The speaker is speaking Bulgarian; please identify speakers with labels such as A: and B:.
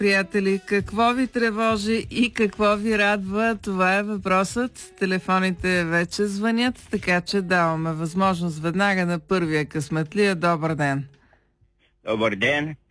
A: Приятели, какво ви тревожи и какво ви радва? Това е въпросът. Телефоните вече звънят, така че даваме възможност веднага на първия късметлия. Добър ден!
B: Добър ден!